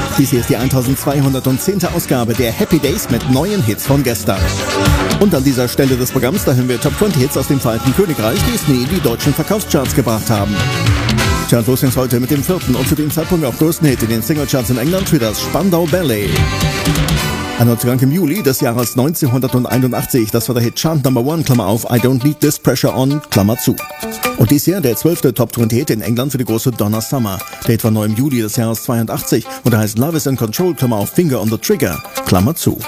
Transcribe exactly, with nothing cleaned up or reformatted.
Dies hier ist die eintausendzweihundertzehnte Ausgabe der Happy Days mit neuen Hits von gestern. Und an dieser Stelle des Programms, da hören wir Top zwanzig Hits aus dem Vereinigten Königreich, die es nie in die deutschen Verkaufscharts gebracht haben. Tja, los geht's heute mit dem vierten und zu dem Zeitpunkt auch größten Hit in den Singlecharts in England für das Spandau Ballet. Ein Neuzugang im Juli des Jahres neunzehnhunderteinundachtzig, das war der Hit Chant Number One, Klammer auf, I Don't Need This Pressure On, Klammer zu. Und dies hier der zwölfte Top zwanzig Hit in England für die große Donna Summer. Der Hit war neu im Juli des Jahres zweiundachtzig und er heißt Love is in Control, Klammer auf, Finger on the Trigger, Klammer zu.